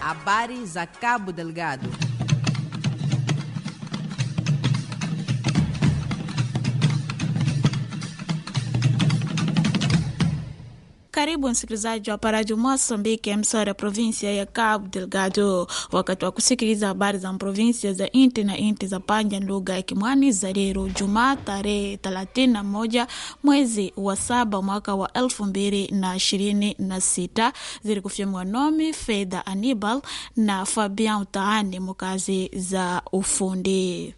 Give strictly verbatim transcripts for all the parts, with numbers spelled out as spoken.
habari za Cabo Delgado. Karibu msikilizaji wa Paradio Moçambique, msara provinsia ya Cabo Delgado. Wakati wa kusikiliza habari za provinsia za inti na inti za panja lugha ya Kimwani za leo Jumaa tarehe thelathini na moja mwezi wa saba mwaka wa elfu mbili na ishirini na sita. Zili kufyemwa nomi Fedha Anibal na Fabian Utaani mukazi za ufundi.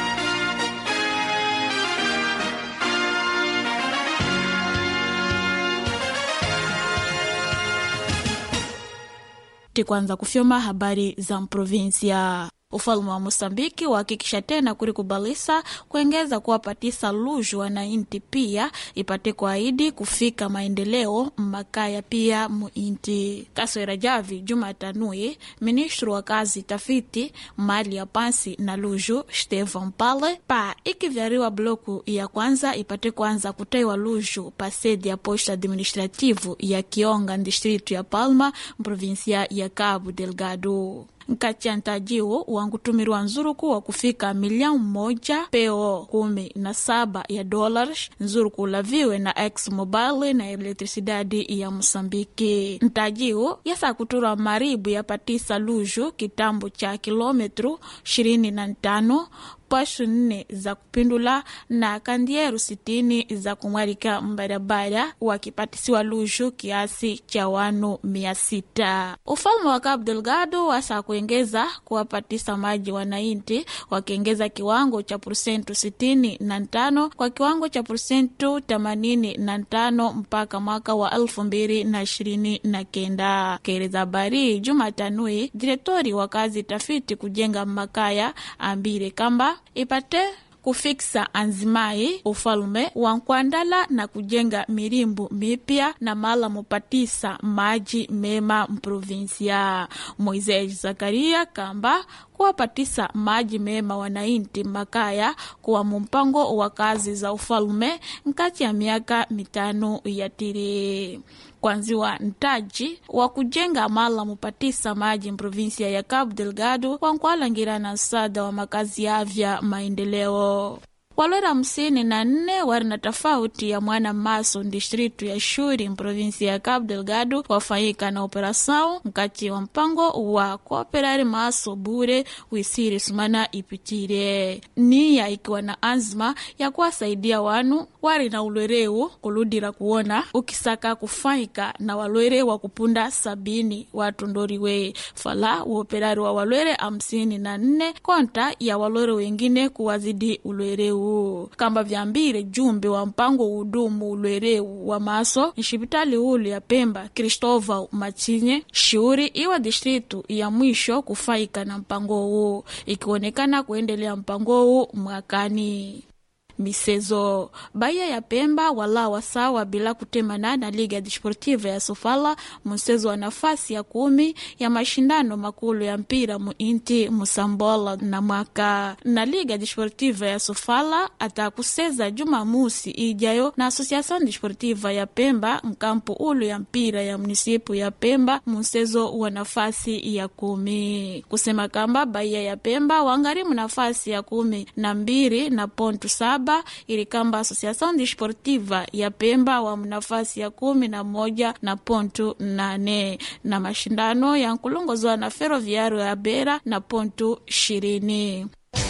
Kwanza kufyoma habari za provinsia. Ufalme wa Mosambiki wahakikisha tena kulikubalisa kuongeza kuwapatisa luju wanainti pia ipate kuahidi kufika maendeleo makaya pia muinti. Kaswera Javi Jumatanui, ministru wa kazi tafiti mali ya pansi na luju Stefan Pale pa ikivyariwa bloku ya kwanza ipate kwanza kutewa luju pa sedi ya posta administrativu ya Kionga distritu ya Palma provinsia ya Cabo Delgado. Nkachantajiwo wangutumirwa nzuruku wa kufika milioni moja peo kumi na saba ya dollars nzuruku laviwe na ex-mobile na elektrisidadi ya Mosambiki. Ntajiwo yasa kutura maribu ya patisa luju kitambo cha kilometru ishirini na tano pashu nne za kupindula na kandieru sitini za kumwarika mbarabara wakipatisiwa luju kiasi cha wanu mia sita. Ufalme wa Cabo Delgado wasa kuengeza kuwapatisa maji wanainti wakiengeza kiwango cha porsentu sitini na tano kwa kiwango cha porsentu themanini na tano mpaka mwaka wa elfu mbili na ishirini na kenda. Kereza habari Jumatanui, direktori wa kazi tafiti kujenga makaya ambire kamba ipate kufiksa anzimai ufalume wa kuandala na kujenga mirimbu mipya na mala mupatisa maji mema mprovinsia. Moises Zakaria kamba kuwapatisa maji mema wanainti makaya kuwa mumpango wa kazi za ufalume nkati ya miaka mitano ya tiri. Kwanziwa ntaji wa kujenga mala mupatisa maji mprovinsia ya Cabo Delgado kwa nkualangira na sada wa makazi ya avya maendeleo. Walwera hamsini na nne wari na tofauti ya mwana maso distritu ya Shuri provinsia ya Cabo Delgado wafanyika na operação mkati wa mpango wa kooperari maso bure wisiri sumana ipitire. Nia ikiwa na azma ya kuwasaidia wanu wari na ulwereu kuludira kuona ukisaka kufanyika na walwere wa kupunda sabini watu ndoriwe. Fala uoperari wa walwere hamsini na nne konta ya walwere wengine kuwazidi ulwereu. Kamba vyambire jumbe wa mpango udumu ulwereu wa maso nshibitali ulu ya Pemba Cristóvão Machinhe Shuri iwa distritu ya mwisho kufaika na mpango huu ikionekana kuendelea mpango huu mwakani. Misezo Bahia ya Pemba wala wasawa bila kutemana na Liga Desportiva ya Sofala msezo wa nafasi ya kumi ya mashindano makulu ya mpira muinti Musambola na mwaka. Na Liga Desportiva ya Sofala atakuseza Jumamosi ijayo na Associação Desportiva ya Pemba mkampu ulu ya mpira ya munisipu ya Pemba msezo wa nafasi ya kumi. Kusema kamba Bahia ya Pemba wangarimu nafasi ya kumi na mbiri na pontu saba ili kamba Associação Desportiva ya Pemba wa nafasi ya kumi na moja na pontu nane na mashindano ya nkulongozwa na Ferroviário ya Beira na pontu ishirini.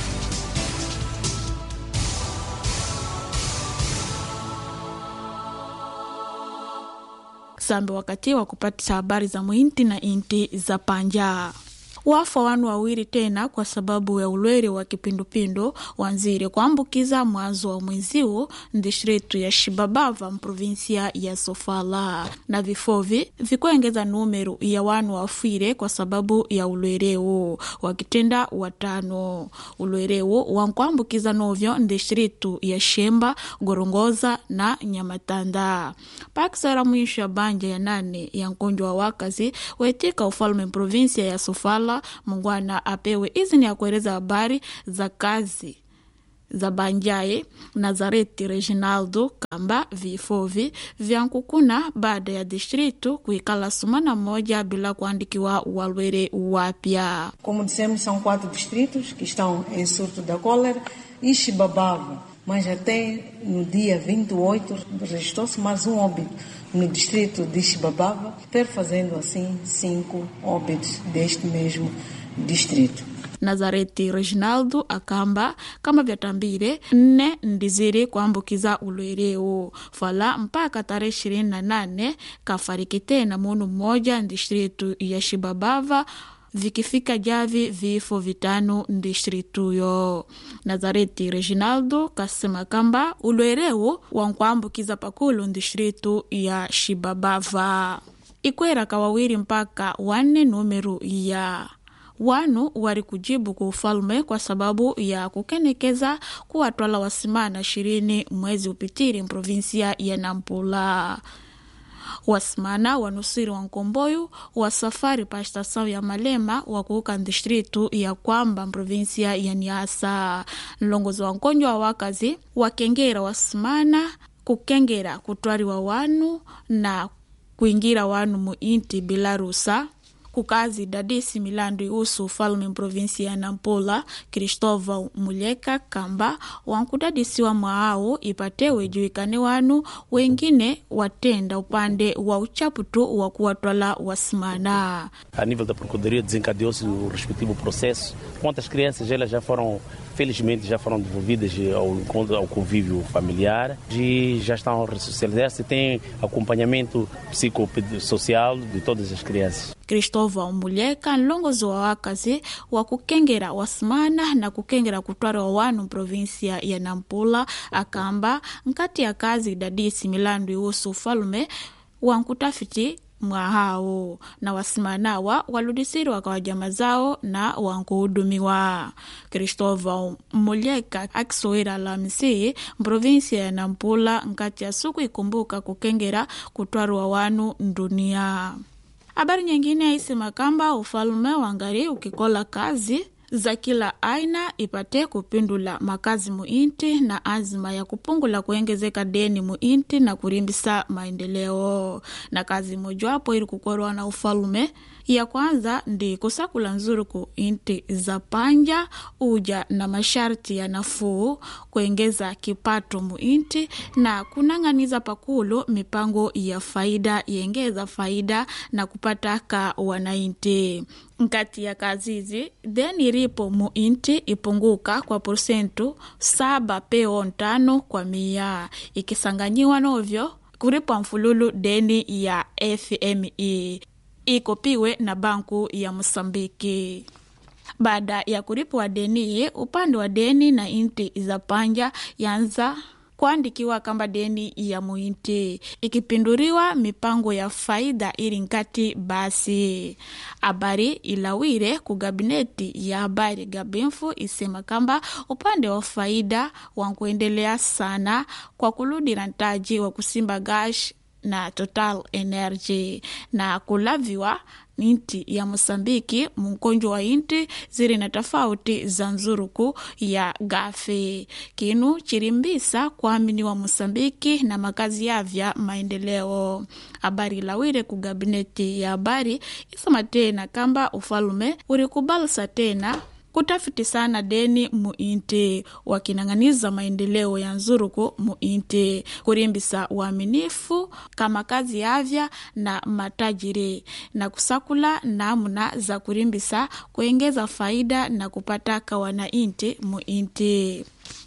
Sambe wakati wa kupata habari za muinti na inti za panja. Wafa wanu wawili tena kwa sababu ya ulwere wa kipindupindu wanzire kuambukiza mwanzo wa mweziu distritu ya Shibabava mprovinsia ya Sofala. Na vifovi vikuengeza numero ya wanu wafire kwa sababu ya ulwereu wakitenda watano. Ulwereu wankuambukiza novyo distritu ya Shemba, Gorongoza na Nyamatanda. Pakisara mwisho ya banja ya nane ya nkonjwa wakazi wetika ufalme provinsia ya Sofala mungwana apewe izini ya kueleza habari za kazi za Banjai, Nazareti Reginaldo kamba vifovi vyankukuna baada ya distrito kuikala sumana moja bila kuandikiwa walwere wapya. Como dissemos, são quatro distritos que estão em surto da cólera e Xibabava, mas até no dia vinte e oito registrou-se mais um óbito no distrito de Xibabava, perfazendo assim cinco óbitos deste mesmo distrito. Nazareti Reginaldo akamba kama vyatambire nne ndiziri kuambukiza ulwereo fala mpaka tarehe ishirini na nane kafariki tena munu mmoja distritu ya Xibabava, vikifika javi vifo vitano distrituyo. Nazareti Reginaldo kasema kamba ulwereo wankuambukiza pakulu distritu ya Xibabava. Ikwera kawawiri mpaka wane numeru ya wanu wari kujibu kwa ufalme kwa sababu ya kukenekeza kuwatwala wasimana shirini mwezi upitiri provinsia ya Nampula. Wasimana wanusiri wa Nkomboyu wa safari pa stasao ya Malema wa kuuka distritu ya kwamba provinsia ya Niasa. Nlongozi wa nkonjo wa wakazi wakengera wasimana kukengera kutwari wa wanu na kuingira wanu muinti bila rusa. Kukazi dadisi milandu ihusu ufalme provinsia ya Nampula, Cristóvão Mulheka kamba wankudadisi wa maao ipatewe juikane wanu wengine watenda upande wa uchaputu wa kuwatwala wasimana. A nível da Procuradoria desencadeou-se o respectivo processo. Quantas crianças elas já foram, felizmente já foram devolvidas ao, ao convívio familiar e já estão a ressocializar-se, tem acompanhamento psicossocial de todas as crianças. Cristóvão Mulheka nlongozi wa wakazi wa kukengera wasimana na kukengera kutwara wa wanu provinsia ya Nampula akamba nkati ya kazi dadisi milandu ihusu ufalume wankutafiti mwahao na wasimanawa waludisiri wakawajama zao na wankuhudumiwa. Cristóvão Mulheka akisoera Alhamisi provinsia ya Nampula nkati ya suku ikumbuka kukengera kutwara wa wanu dunia. Habari nyingine isema kamba ufalume wangari ukikola kazi za kila aina ipate kupindula makazi muinti na azima ya kupungula kuengezeka deni muinti na kurimbisa maendeleo. Na kazi moja hapo ili kukorwa na ufalume ya kwanza ndi kusakula nzuru ku inti za panja uja na masharti ya nafuu kuengeza kipato muinti na kunanganiza pakulu mipango ya faida yengeza faida na kupata ka wanainti. Nkati ya kazizi deni ripo muinti ipunguka kwa porsentu saba peo ntano kwa mia ikisanganyiwa novyo kuripo mfululu deni ya F M E ikopiwe na banku ya Mosambiki. Baada ya kulipwa deni, upande wa deni na inti za panja yanza kuandikiwa kamba deni ya muinti ikipinduriwa mipango ya faida ili nkati basi. Habari ilawire ku gabineti ya habari Gabinfu isema kamba upande wa faida wankuendelea sana kwa kuludira ntaji wa kusimba gash na Total Energy na kulaviwa inti ya Mosambiki mkonjo wa inti ziri na tofauti za nzuruku ya gafe kinu chirimbisa kuamini wa Mosambiki na makazi yavya maendeleo. Habari lawire ku gabineti ya habari isema tena kamba ufalume urikubalsa tena kutafiti sana deni muinti wakinanganiza maendeleo ya nzuruku muinti kurimbisa uaminifu kama kazi avya na matajiri na kusakula namna za kurimbisa kuengeza faida na kupata kawana inti muinti.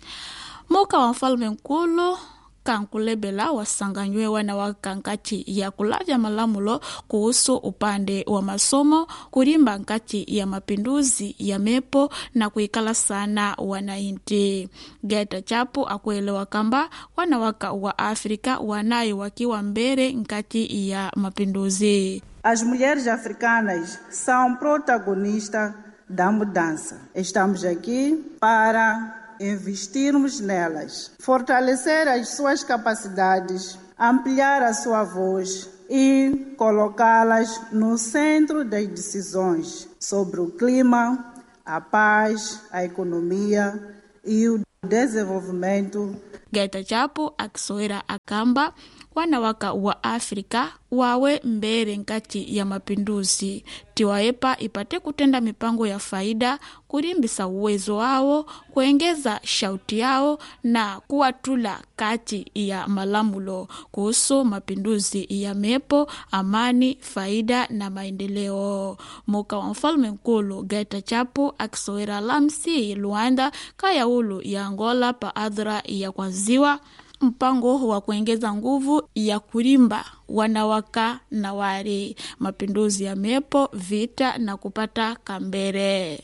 Muka wa mfalme nkulu kankulebela wasanganywe wana wakankati ya kulavya malamulo kuhusu upande wa masomo kurimba nkati ya mapinduzi ya mepo na kuikala sana wanainti. Geta Chapu akuelewa kamba wanawaka wa Afrika wanayo wakiwa mbere nkati ya mapinduzi. As mulheres africanas são protagonistas da mudança. Estamos aqui para investirmos nelas, fortalecer as suas capacidades, ampliar a sua voz e colocá-las no centro das decisões sobre o clima, a paz, a economia e o desenvolvimento. Gaita Chapo akisoera akamba wanawaka wa Afrika wawe mbere nkati ya mapinduzi tiwaepa ipate kutenda mipango ya faida, kurimbisa uwezo wao, kuengeza shauti yao na kuwatula kati ya malamulo kuhusu mapinduzi ya mepo, amani, faida na maendeleo. Muka wa mfalme mkulu Gaita Chapo akisoera lamsi Luanda kaya ulu ya Angola pa adhra ya kwanziwa mpango wa kuongeza nguvu ya kurimba wanawaka na wari mapinduzi ya mepo, vita na kupata kambere.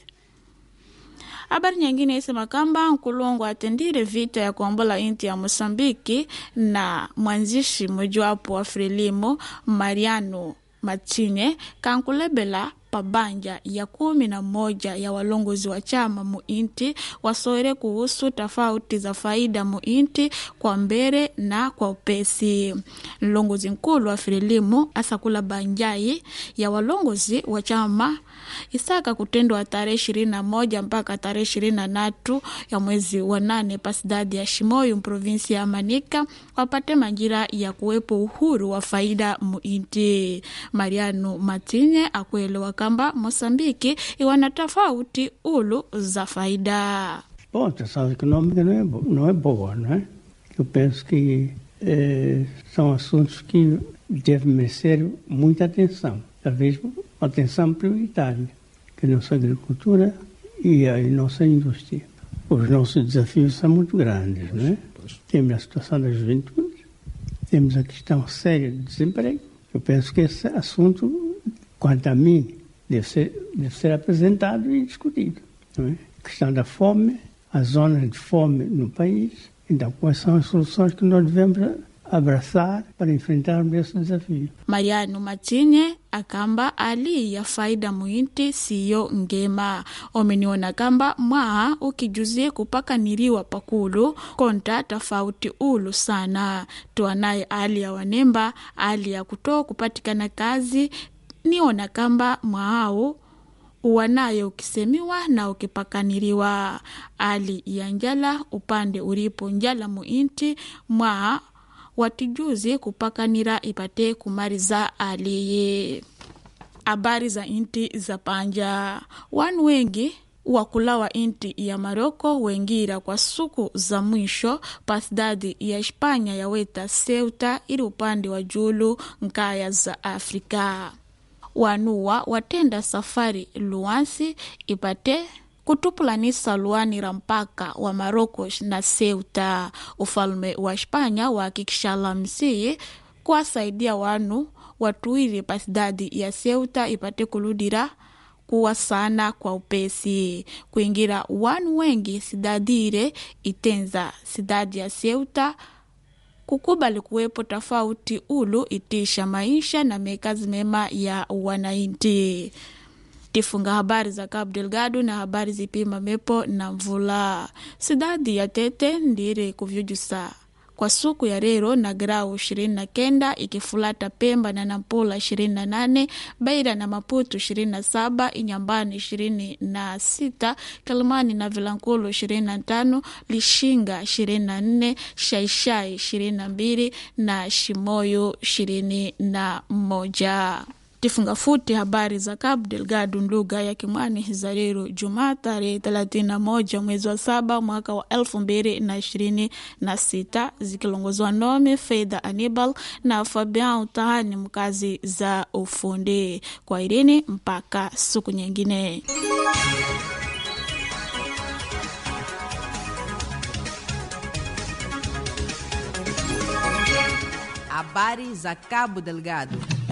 Habari nyingine isema kamba Nkulongo atendire vita ya kuombola inti ya Mosambiki na mwanzishi mojawapo wa Frelimo Mariano Matinye kankulebela pabanja ya kumi na moja ya walongozi wa chama muinti wasoere kuhusu tofauti za faida muinti kwa mbere na kwa upesi. Mlongozi mkulu wa Frelimo asakula banjai ya walongozi wa chama isaka kutendwa tarehe ishirini na moja mpaka tarehe ishirini na tatu ya mwezi wa nane pasidadi ya Shimoyu provinsi ya Manika wapate majira ya kuwepo uhuru wa faida muinti. Mariano Matinye akuelewa kamba Mosambiki iwana tofauti ulu za faida. Bom, a situação econômica não é, bo não é boa, não é? Eu penso que eh, são assuntos que devem merecer muita atenção, talvez atenção prioritária, que a nossa agricultura e a nossa indústria. Os nossos desafios são muito grandes, não é? Temos a situação da juventude, temos a questão séria de desemprego. Eu penso que esse assunto, quanto a mim, deve ser, deve ser apresentado e discutido, não é? A questão da fome, as zonas de fome no país. Então, quais são as soluções que nós devemos abraçar para enfrentarmos esse desafio? Mariano Matinye akamba ali ya faida muinti siyo ngema. Omeniona kamba mwaa ukijuzie kupakaniriwa pakulu konta tofauti ulu sana. Tuanaye ali ya wanemba, ali ya kuto kupatikana kazi, niona kamba mwao uwanaye ukisemiwa na ukipakaniriwa. Ali ya njala upande uripo njala muinti mwaa watijuzi kupakanira ipate kumariza aliye. Habari za inti za panja. Wanu wengi wakulawa inti ya Maroko wengira kwa suku za mwisho pasidadi ya Espanya ya weta Ceuta ili upande wa julu nkaya za Afrika. Wanuwa watenda safari luansi ipate kutupulanisa luani rampaka wa Maroko na Ceuta. Ufalme wa Espanya wakikisha lamsi kuwasaidia wanu watuiri pasidadi ya Ceuta ipate kuludira kuwa sana kwa upesi. Kuingira wanu wengi sidadire itenza sidadi ya Ceuta kukubali kuwepo tofauti ulu itisha maisha na mekazi mema ya wanainti. Tifunga habari za Cabo Delgado na habari zipima mepo na mvula. Sidadi ya Tete ndire kuvyujusa kwa suku ya rero na grau ishirini na kenda ikifulata Pemba na Nampula ishirini na nane, Beira na Maputo ishirini na saba, Inyambani ishirini na sita, Kalimani na Vilankulu ishirini na tano, Lishinga ishirini na nne, Shaishai ishirini na mbili na Shimoyo ishirini na moja. Tifunga futi habari za Cabo Delgado lugha ya Kimwani za leo Jumaa tarehe thelathini na moja mwezi wa saba mwaka wa elfu mbili na ishirini na sita zikilongozwa nome Fedha Anibal na Fabian Utahani mkazi za ufundi. Kwa irini mpaka siku nyingine. Habari za Cabo Delgado.